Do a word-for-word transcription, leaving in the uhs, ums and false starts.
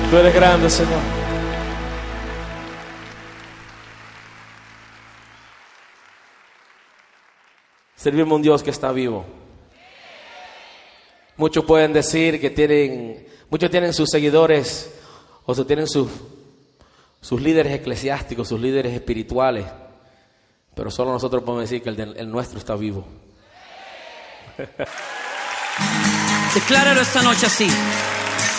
Tú eres grande, Señor. Servimos a un Dios que está vivo. Muchos pueden decir que tienen, muchos tienen sus seguidores o se tienen sus, sus líderes eclesiásticos, sus líderes espirituales, pero solo nosotros podemos decir que el, de, el nuestro está vivo. Decláralo esta noche así.